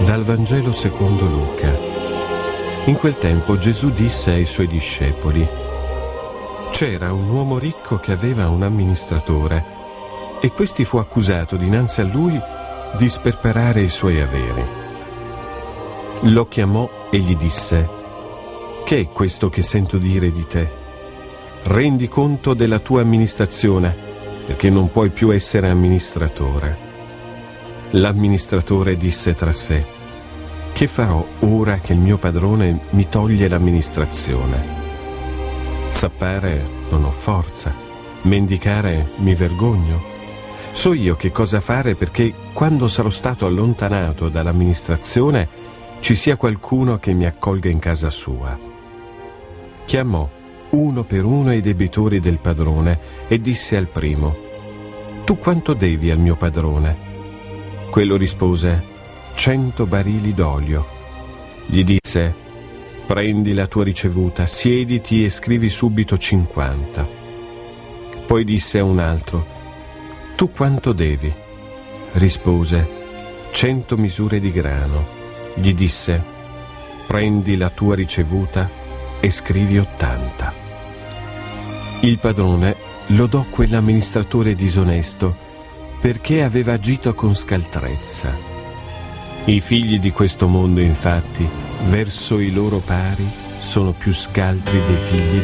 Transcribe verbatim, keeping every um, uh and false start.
Dal Vangelo secondo Luca. In quel tempo Gesù disse ai suoi discepoli: c'era un uomo ricco che aveva un amministratore, e questi fu accusato dinanzi a lui di sperperare i suoi averi. Lo chiamò e gli disse: che è questo che sento dire di te? Rendi conto della tua amministrazione, perché non puoi più essere amministratore. L'amministratore disse tra sé: che farò ora che il mio padrone mi toglie l'amministrazione? Zappare non ho forza, mendicare mi vergogno. So io che cosa fare perché quando sarò stato allontanato dall'amministrazione ci sia qualcuno che mi accolga in casa sua. Chiamò uno per uno i debitori del padrone e disse al primo: tu quanto devi al mio padrone? Quello rispose: cento barili d'olio. Gli disse: prendi la tua ricevuta, siediti e scrivi subito cinquanta. Poi disse a un altro: tu quanto devi? Rispose: cento misure di grano. Gli disse: prendi la tua ricevuta e scrivi ottanta. Il padrone lodò quell'amministratore disonesto perché aveva agito con scaltrezza. I figli di questo mondo, infatti, verso i loro pari sono più scaltri dei figli